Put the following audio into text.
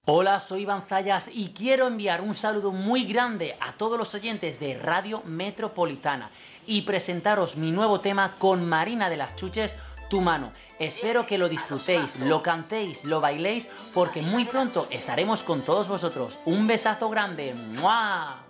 Hola, soy Iván Zayas y quiero enviar un saludo muy grande a todos los oyentes de Radio Metropolitana y presentaros mi nuevo tema con Marina de las Chuches, Tu Mano. Espero que lo disfrutéis, lo cantéis, lo bailéis, porque muy pronto estaremos con todos vosotros. Un besazo grande. ¡Mua!